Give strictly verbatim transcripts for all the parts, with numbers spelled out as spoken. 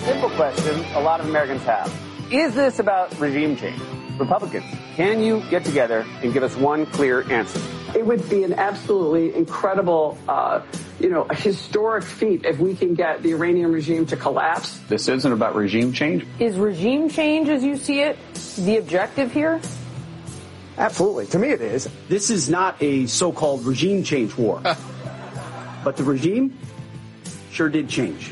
simple question a lot of Americans have. Is this about regime change? Republicans, can you get together and give us one clear answer? It would be an absolutely incredible, uh, you know, a historic feat if we can get the Iranian regime to collapse. This isn't about regime change. Is regime change, as you see it, the objective here? Absolutely. To me, it is. This is not a so-called regime change war. But the regime sure did change.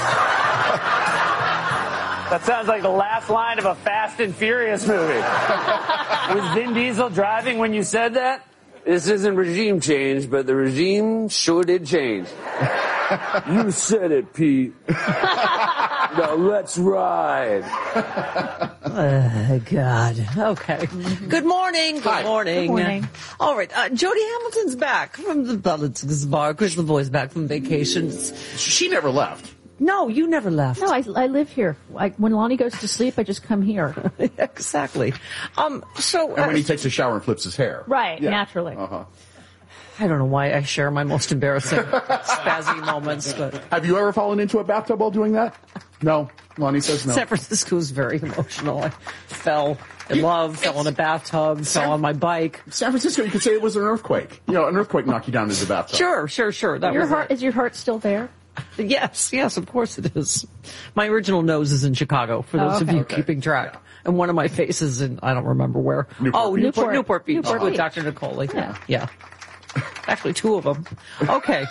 That sounds like the last line of a Fast and Furious movie. Was Vin Diesel driving when you said that? This isn't regime change, but the regime sure did change. You said it, Pete. Now let's ride. Oh, God. Okay. Good morning. Good Hi. morning. Good morning. All right. Uh, Jody Hamilton's back from the Politics Bar. Chris LaVoy's back from vacation. She never left. No, you never left. No, I, I live here. I, when Lonnie goes to sleep, I just come here. Exactly. Um. So. And when uh, he takes a shower and flips his hair. Right, Yeah. naturally. Uh-huh. I don't know why I share my most embarrassing spazzy moments, but Have you ever fallen into a bathtub while doing that? No. Lonnie says no. San Francisco was very emotional. I fell in love, fell in a bathtub, fell on my bike. San Francisco, you could say it was an earthquake. You know, an earthquake knocked you down into the bathtub. Sure, sure, sure. That your was heart it. is your heart still there? Yes, yes, of course it is. My original nose is in Chicago, for those Oh, of okay. you Okay. keeping track. And one of my faces in, I don't remember where. Newport oh, Beach. Newport, Newport. Newport Beach Newport with Beach. Doctor Nicole. Yeah. Yeah. Actually, two of them. Okay.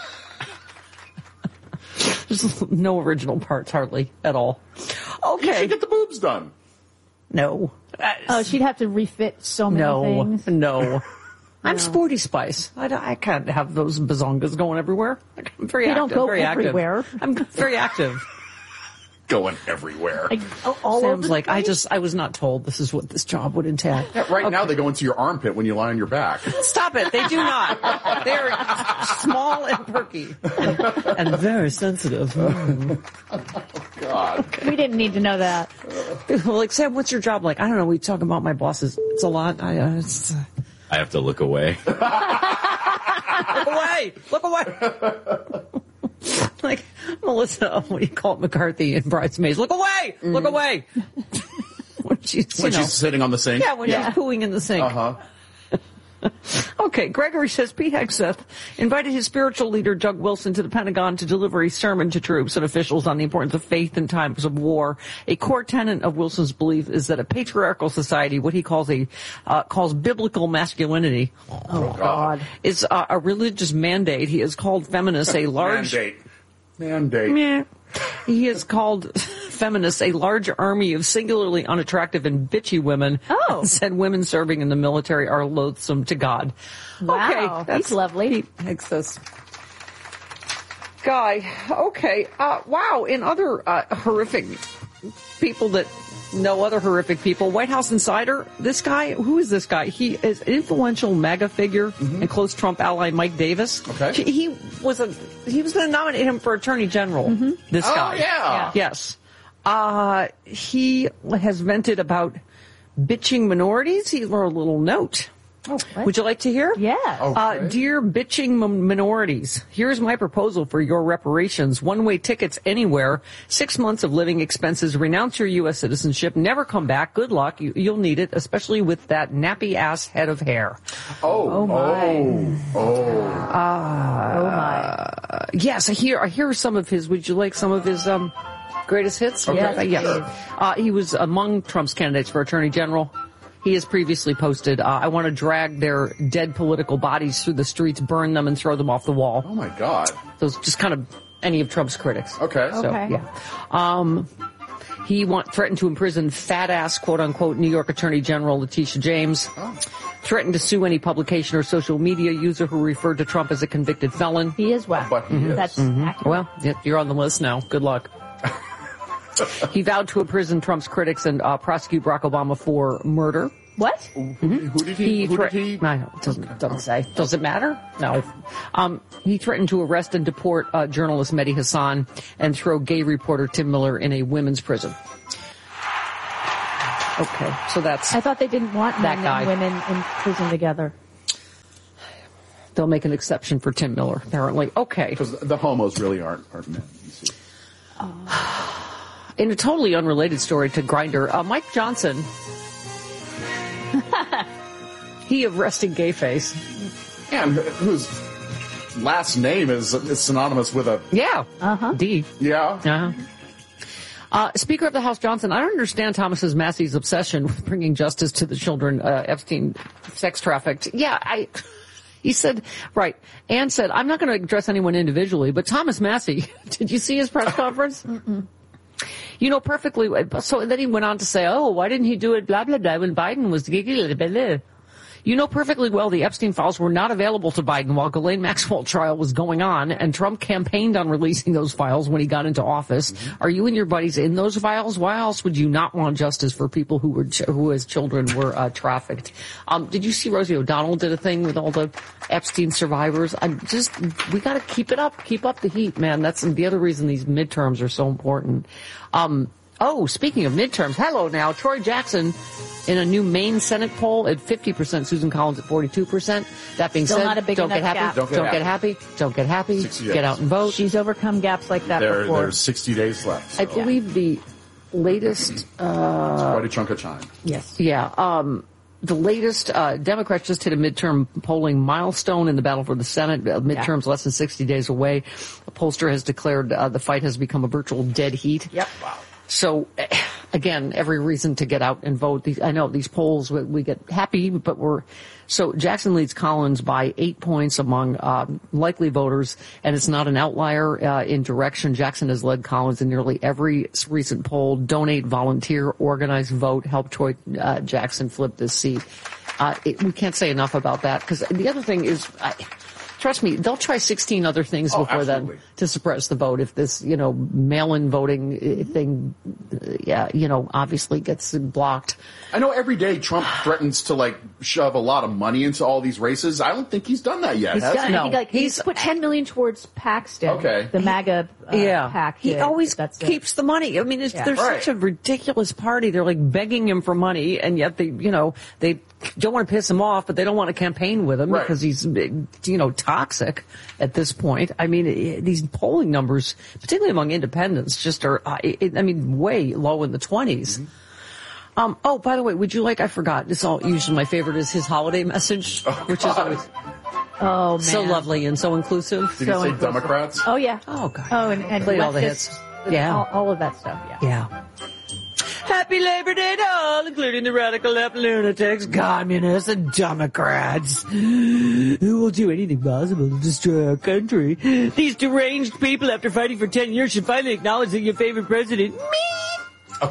There's no original parts, hardly, at all. You Okay. should get the boobs done. No. Oh, she'd have to refit so many No. things. No. I'm Sporty Spice. I, don't- I can't have those bazongas going everywhere. I'm very They active. don't go very everywhere. Active. I'm very active. Going everywhere. Like, all, all over Sam's the like, I place? just, I was not told this is what this job would entail. Yeah, right now they go into your armpit when you lie on your back. Stop it. They do not. They're small and perky. And, and very sensitive. Mm. God. We didn't need to know that. Well, like, Sam, what's your job? Like, I don't know. We talk about my bosses. It's a lot. I, uh, it's, uh, I have to look away. look away. Look away. Like, Melissa, what do you call it, McCarthy in Bridesmaids? Look away. Look away. when she's, you When know, she's sitting on the sink. yeah, when Yeah. she's pooing in the sink. Uh-huh. Okay, Gregory says Pete Hegseth invited his spiritual leader, Doug Wilson, to the Pentagon to deliver a sermon to troops and officials on the importance of faith in times of war. A core tenet of Wilson's belief is that a patriarchal society, what he calls a uh, calls biblical masculinity, Oh, God. is uh, a religious mandate. He has called feminists a large... Mandate. Mandate. Meh. He has called feminists a large army of singularly unattractive and bitchy women. Oh. And said women serving in the military are loathsome to God. Wow, Okay, that's he's lovely. Pete Hegseth. Guy. Okay. Uh, wow. In other uh, horrific people that know other horrific people, White House insider, this guy, who is this guy? He is an influential MAGA figure Mm-hmm. and close Trump ally Mike Davis. Okay. He, he was a, he was going to nominate him for attorney general. This Oh, guy. yeah. Yes. Uh, he has vented about bitching minorities. He wrote a little note. Oh, what? Would you like to hear? Yeah. Uh, dear bitching m- minorities, here's my proposal for your reparations. One-way tickets anywhere, six months of living expenses, renounce your U S citizenship, never come back. Good luck. You, you'll need it, especially with that nappy-ass head of hair. Oh. Oh, my. Oh. Oh. Oh, my. Uh, yes, I hear, I hear some of his. Would you like some of his um, greatest hits? Okay. Yes, Uh, yes. please. Uh, he was among Trump's candidates for attorney general. He has previously posted, uh, I want to drag their dead political bodies through the streets, burn them, and throw them off the wall. Oh, my God. Those just kind of any of Trump's critics. Okay. So, Okay. yeah. Um, he want, threatened to imprison fat-ass, quote-unquote, New York Attorney General Letitia James. Oh. Threatened to sue any publication or social media user who referred to Trump as a convicted felon. He is whack. But he is. That's accurate. Well, yeah, you're on the list now. Good luck. He vowed to imprison Trump's critics and uh, prosecute Barack Obama for murder. What? Who did he? Who thre- did he? No, it doesn't, doesn't say. Does it matter? No. Um, he threatened to arrest and deport uh, journalist Mehdi Hassan and throw gay reporter Tim Miller in a women's prison. Okay, so that's... I thought they didn't want That men guy. and women in prison together. They'll make an exception for Tim Miller, apparently. Okay. Because the homos really aren't, aren't men. You see. In a totally unrelated story to Grindr, uh, Mike Johnson, he of resting gay face. Yeah, and whose last name is, is synonymous with a... Yeah. Uh-huh. D. Yeah. Uh-huh. Uh, Speaker of the House Johnson, I don't understand Thomas's Massey's obsession with bringing justice to the children uh, Epstein sex trafficked. Yeah, I... He said, right, Ann said, I'm not going to address anyone individually, but Thomas Massey, did you see his press conference? Mm-mm. You know perfectly, so then he went on to say, oh, why didn't he do it, blah, blah, blah, when Biden was... You know perfectly well the Epstein files were not available to Biden while Ghislaine Maxwell trial was going on, and Trump campaigned on releasing those files when he got into office. Mm-hmm. Are you and your buddies in those files? Why else would you not want justice for people who were ch- who as children were uh, trafficked? Um, did you see Rosie O'Donnell did a thing with all the Epstein survivors? I'm just we got to keep it up, keep up the heat, man. That's the other reason these midterms are so important. Um, oh, speaking of midterms, hello now, Troy Jackson. In a new Maine Senate poll at fifty percent, Susan Collins at forty-two percent. That being Still said, not a big don't, get enough happy, gap. don't, Don't get, get happy. happy. Don't get happy. Don't get happy. Get out and vote. She's overcome gaps like that There, before. there's sixty days left. So. I believe the latest... Uh, Quite a chunk of time. Yes. Yeah. Um, the latest, uh, Democrats just hit a midterm polling milestone in the battle for the Senate. Uh, midterms yeah. less than sixty days away. A pollster has declared uh, the fight has become a virtual dead heat. Yep. Wow. So, again, every reason to get out and vote. These, I know these polls, we, we get happy, but we're... So Jackson leads Collins by eight points among uh, likely voters, and it's not an outlier uh, in direction. Jackson has led Collins in nearly every recent poll. Donate, volunteer, organize, vote, help Troy uh, Jackson flip this seat. Uh, it, we can't say enough about that, because the other thing is... I, Trust me, they'll try sixteen other things oh, before absolutely. then to suppress the vote. If this, you know, mail-in voting thing, yeah, you know, obviously gets blocked. I know every day Trump threatens to, like, shove a lot of money into all these races. I don't think he's done that yet. He's has done, he? I think like he's, he's put ten million towards Paxton. Okay. The MAGA uh, yeah. PAC. He did, always that's keeps it. the money. I mean, it's, Yeah. they're Right. such a ridiculous party. They're like begging him for money, and yet they, you know, they don't want to piss him off, but they don't want to campaign with him Right. because he's, you know, toxic at this point. I mean, it, these polling numbers, particularly among independents, just are, uh, it, I mean, way low in the twenties. Mm-hmm. Um, oh, by the way, would you like, I forgot, this all, usually my favorite is his holiday message, Oh, which God. is always Oh, man. so lovely and so inclusive. Did So he say inclusive. Democrats? Oh, yeah. Oh, God. Oh, and, and Played all the leftists, hits. Yeah. All, all of that stuff, yeah. Yeah. Happy Labor Day to all, including the radical left lunatics, communists, and Democrats who will do anything possible to destroy our country. These deranged people, after fighting for ten years, should finally acknowledge that your favorite president, me,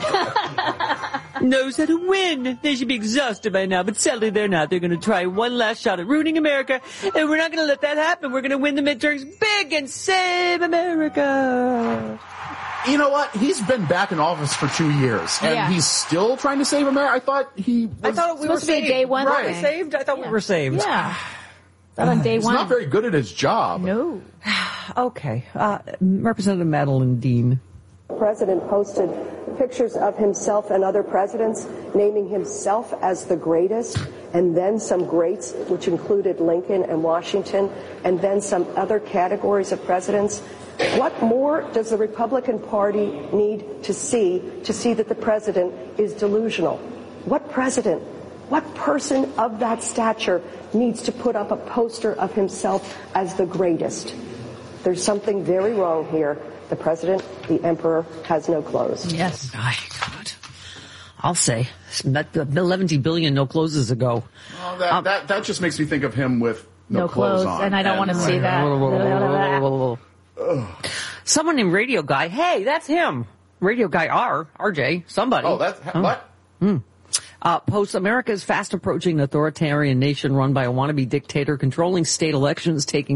knows how to win. They should be exhausted by now, but sadly they're not. They're going to try one last shot at ruining America, and we're not going to let that happen. We're going to win the midterms big and save America. You know what? He's been back in office for two years, and Yeah. he's still trying to save America. I thought he was... I thought we were supposed to be a saved. day one Right. thing. Saved? I thought Yeah. we were saved. Yeah. Not on day he's one. not very good at his job. No. Okay. Uh, Representative Madeline Dean. The president posted pictures of himself and other presidents, naming himself as the greatest, and then some greats, which included Lincoln and Washington, and then some other categories of presidents. What more does the Republican Party need to see to see that the president is delusional? What president, what person of that stature needs to put up a poster of himself as the greatest? There's something very wrong here. The president, the emperor, has no clothes. Yes. My God. I'll say. eleven billion no closes ago. Oh, that, Um, that, that just makes me think of him with no, No clothes, clothes, on. and I don't want to see that. Someone named Radio Guy. Hey, that's him. Radio Guy R. R J. Somebody. Oh, that's... Oh. What? Uh, posts America is fast approaching an authoritarian nation run by a wannabe dictator, controlling state elections, taking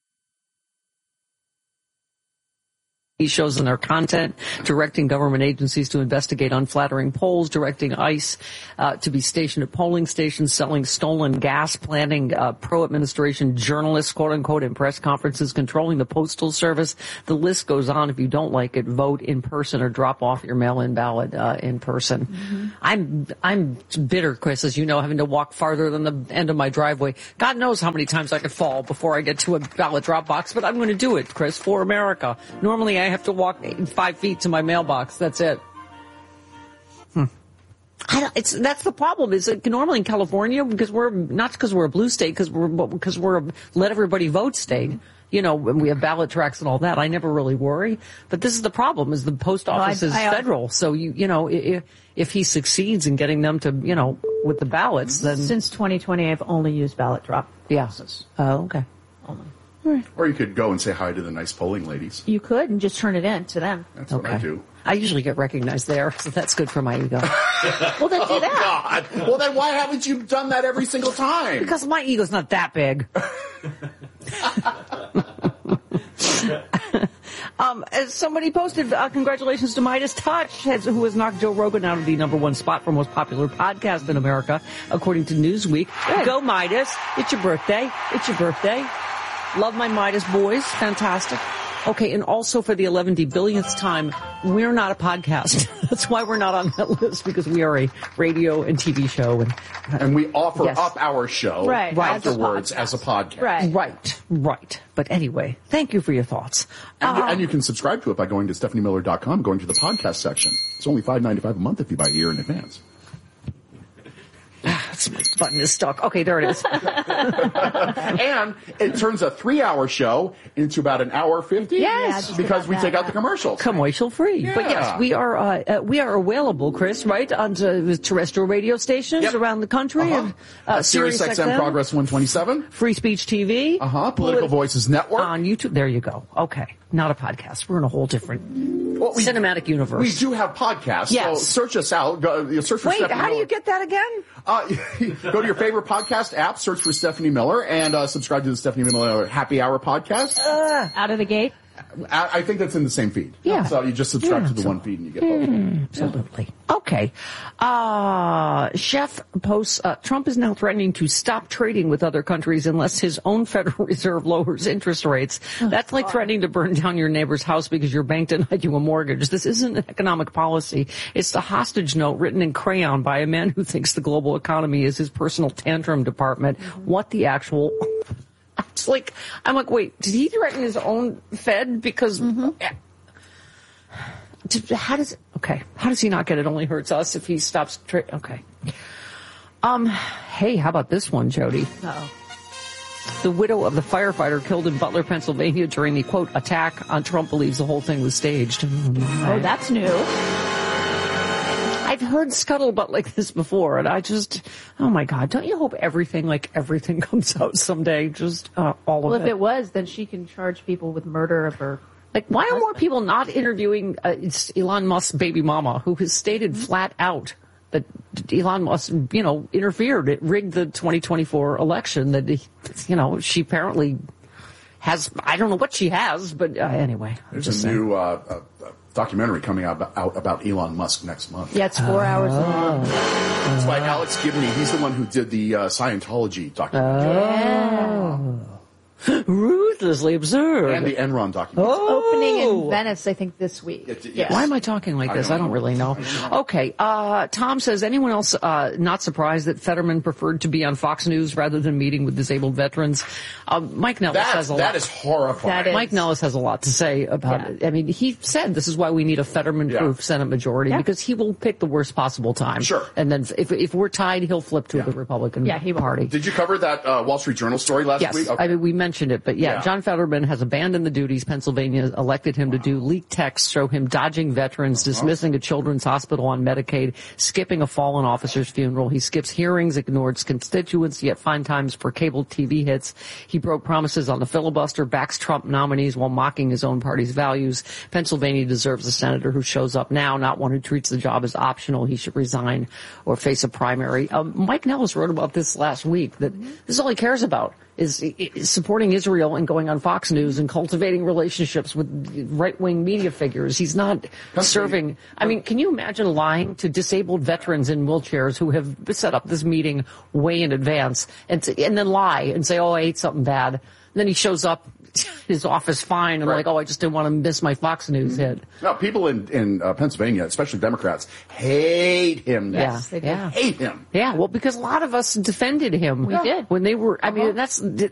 shows in their content, directing government agencies to investigate unflattering polls, directing ICE uh, to be stationed at polling stations, selling stolen gas, planning uh, pro-administration journalists, quote-unquote, in press conferences, controlling the postal service. The list goes on. If you don't like it, vote in person or drop off your mail-in ballot uh, in person. Mm-hmm. I'm I'm bitter, Chris, as you know, having to walk farther than the end of my driveway. God knows how many times I could fall before I get to a ballot drop box, but I'm going to do it, Chris, for America. Normally I I have to walk five feet to my mailbox. That's it. Hmm. I don't, it's that's the problem. Is that normally in California, because we're not because we're a blue state, because we're because we're a let everybody vote state. You know, when we have ballot tracks and all that, I never really worry. But this is the problem: is the post office Well, I- is I- federal. So you you know if, if he succeeds in getting them to you know with the ballots, then Since twenty twenty, I've only used ballot drop. yeah. Oh, okay. Or you could go and say hi to the nice polling ladies. You could and just turn it in to them. That's what I do. I usually get recognized there, so that's good for my ego. Well, then do Oh, that. God. Well, then why haven't you done that every single time? Because my ego's not that big. um, as somebody posted, uh, congratulations to Midas Touch, has, who has knocked Joe Rogan out of the number one spot for most popular podcast in America, according to Newsweek. Good. Go Midas. It's your birthday. It's your birthday. Love my Midas boys. Fantastic. Okay, and also for the eleven billionth time, we're not a podcast. That's why we're not on that list, because we are a radio and T V show. And, and we offer yes. up our show Right, afterwards as a, as a podcast. Right. Right, right. But anyway, thank you for your thoughts. And, Uh, and you can subscribe to it by going to stephanie miller dot com, going to the podcast section. It's only five ninety-five a month if you buy a year in advance. my button is stuck. Okay, there it is. And it turns a three-hour show into about an hour fifty. Yes. Yeah, because we about take that. out the commercials. Commercial free. Yeah. But yes, we are uh, uh, we are available, Chris, right, on uh, terrestrial radio stations Yep. around the country. Uh-huh. And, uh, Sirius X M Progress one twenty-seven. Free Speech T V. Uh-huh. Political Voices Network. On YouTube. There you go. Okay. Not a podcast. We're in a whole different Well, we, cinematic universe. we do have podcasts. Yes. So search us out. Go, you search for Wait, Stephanie how do Miller. you get that again? Uh, go to your favorite podcast app, search for Stephanie Miller, and uh, subscribe to the Stephanie Miller Happy Hour podcast. Uh, Out of the gate. I, I think that's in the same feed. Yeah. So you just subscribe Yeah, to the so- one feed and you get both. Absolutely. Okay. Uh, Chef posts, uh, Trump is now threatening to stop trading with other countries unless his own Federal Reserve lowers interest rates. That's like threatening to burn down your neighbor's house because your bank denied you a mortgage. This isn't an economic policy. It's the hostage note written in crayon by a man who thinks the global economy is his personal tantrum department. What the actual... It's like, I'm like, wait, did he threaten his own Fed? Because, did, how does, okay, how does he not get it? Only hurts us if he stops, tra- okay. Um, hey, how about this one, Jody? Uh-oh. The widow of the firefighter killed in Butler, Pennsylvania during the, quote, attack on Trump believes the whole thing was staged. Oh, that's new. I've heard scuttlebutt like this before, and I just, oh my God, don't you hope everything, like everything comes out someday? Just uh, all Well, of if it. it was, then she can charge people with murder of her. Like, why are more people not interviewing uh, it's Elon Musk's baby mama, who has stated flat out that Elon Musk, you know, interfered, it rigged the twenty twenty-four election, that, he, you know, she apparently has, I don't know what she has, but uh, anyway. I'm There's just a saying. new uh, uh, documentary coming out, out about Elon Musk next month. Yeah, it's four hours long. It's by Alex Gibney. He's the one who did the uh, Scientology documentary. Yeah. Ruthlessly absurd. And the Enron documentary. Oh. Opening in Venice, I think, this week. It- Yeah. yes. Why am I talking like I this? don't I don't know. really know. Okay. Uh, Tom says, anyone else uh, not surprised that Fetterman preferred to be on Fox News rather than meeting with disabled veterans? Uh, Mike Nellis That, has a that lot. is horrifying. That is- Mike Nellis has a lot to say about Yeah. it. I mean, he said this is why we need a Fetterman-proof Yeah. Senate majority, Yeah. because he will pick the worst possible time. Sure. And then if if we're tied, he'll flip to Yeah. the Republican Yeah, he will. Party. Did you cover that uh, Wall Street Journal story last Yes, week? I mean, we mentioned it, but yeah, Yeah. John Fetterman has abandoned the duties Pennsylvania elected him to do. Leaked texts show him dodging veterans, dismissing a children's hospital on Medicaid, skipping a fallen officer's funeral. He skips hearings, ignored constituents, yet finds times for cable T V hits. He broke promises on the filibuster, backs Trump nominees while mocking his own party's values. Pennsylvania deserves a senator who shows up now, not one who treats the job as optional. He should resign or face a primary. Um, Mike Nellis wrote about this last week, that this is all he cares about. Is, is supporting Israel and going on Fox News and cultivating relationships with right-wing media figures. He's not serving. I mean, can you imagine lying to disabled veterans in wheelchairs who have set up this meeting way in advance and to, and then lie and say, "Oh, I ate something bad." And then he shows up, his office fine, and Right. like, "Oh, I just didn't want to miss my Fox News hit." No, people in, in uh, Pennsylvania, especially Democrats, hate him. Yes, they do. yeah. Hate him. Yeah, well, because a lot of us defended him. We did. When they were, I mean, that's, th-